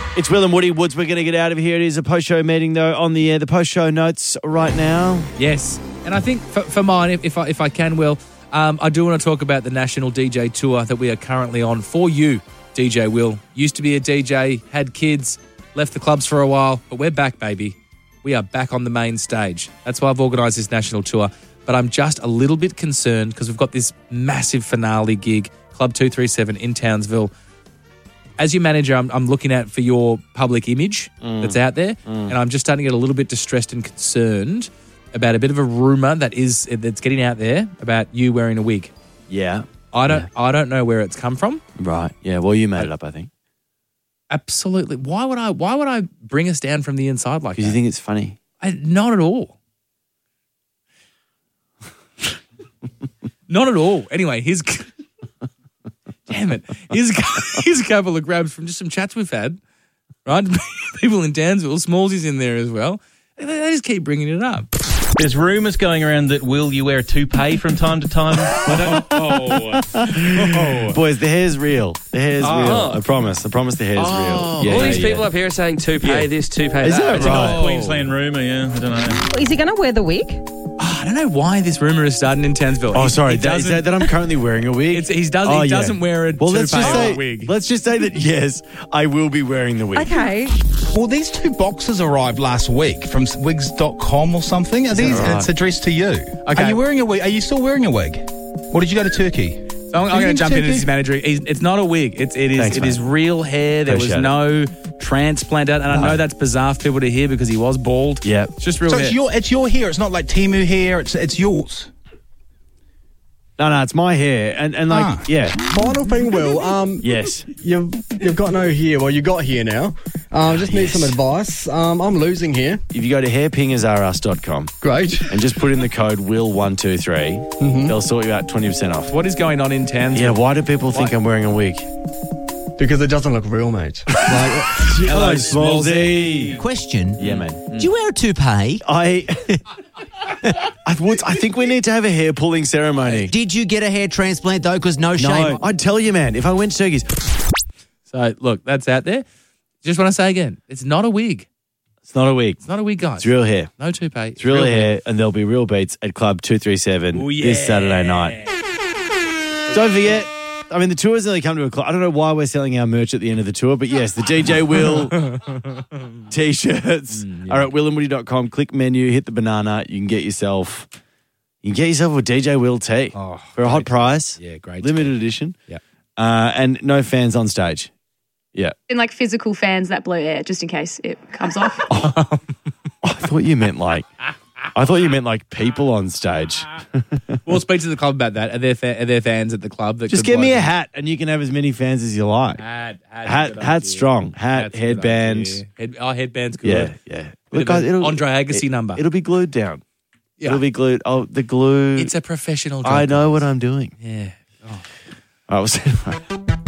It's Will and Woody Woods. We're going to get out of here. It is a post-show meeting, though, on the air. The post-show notes right now. Yes. And I think for mine, if I can, Will, I do want to talk about the national DJ tour that we are currently on for you, DJ Will. Used to be a DJ, had kids, left the clubs for a while, but we're back, baby. We are back on the main stage. That's why I've organised this national tour. But I'm just a little bit concerned because we've got this massive finale gig, Club 237 in Townsville. As your manager, I'm looking at for your public image that's out there, and I'm just starting to get a little bit distressed and concerned about a bit of a rumour that's getting out there about you wearing a wig. Yeah. I don't know where it's come from. Right. Yeah. Well, you made it up, I think. Absolutely. Why would I bring us down from the inside like that? Because you think it's funny. Not at all. Not at all. Anyway, damn it. Here's a couple of grabs from just some chats we've had, right? People in Townsville, Smallsy's in there as well. They just keep bringing it up. There's rumours going around that, Will, you wear a toupee from time to time? Boys, the hair's real. The hair's real. I promise the hair's real. Yeah, all these people up here are saying toupee this, toupee Is that. it right? It's a Queensland rumour, yeah. I don't know. Is he going to wear the wig? I don't know why this rumour is starting in Townsville. Oh, sorry. Is that I'm currently wearing a wig? He doesn't wear a toupee or a wig. Let's just say that, yes, I will be wearing the wig. Okay. Well, these two boxes arrived last week from wigs.com or something. Are these? right? It's addressed to you. Okay. Are you wearing a wig? Are you still wearing a wig? Or did you go to Turkey? So I'm going to jump in as his manager. It's not a wig. It is real hair. There was no transplant out. And I know that's bizarre for people to hear because he was bald. Yeah. It's just real So hair. it's your hair. It's not like Temu hair. It's yours. No, it's my hair. And yeah. Final thing, Will. Yes. You've got no hair. Well, you got hair now. Just need some advice. I'm losing hair. If you go to hairpingersrus.com Great. and just put in the code WILL123, they'll sort you out 20% off. What is going on in Townsville? Yeah, why do people think I'm wearing a wig? Because it doesn't look real, mate. Hello, Smallsy. Question. Yeah, man. Do you wear a toupee? I think we need to have a hair pulling ceremony. Did you get a hair transplant, though? Because no shame. No, I'd tell you, man, if I went to Turkey's. So, look, that's out there. Just want to say again, it's not a wig. It's not a wig. It's not a wig, guys. It's real hair. No toupee. It's real hair, and there'll be real beats at Club 237 this Saturday night. Don't forget, I mean, the tour's only come to a close. I don't know why we're selling our merch at the end of the tour, but yes, the DJ Will T-shirts are at willandwoody.com. Click menu, hit the banana. You can get yourself a DJ Will tee for a hot price. Yeah, great. Limited edition. Yeah. And no fans on stage. Yeah. In like physical fans that blow air, just in case it comes off. I thought you meant like people on stage. We'll speak to the club about that. Are there fans at the club that Just could get me blow a them? hat and you can have as many fans as you like. Hat's strong. Hat, headband. Headband's good. Yeah. Look, Guys, Andre Agassi number. It'll be glued down. Yeah. It'll be glued. Oh, the glue. It's a professional job. I know what I'm doing. Yeah. I was.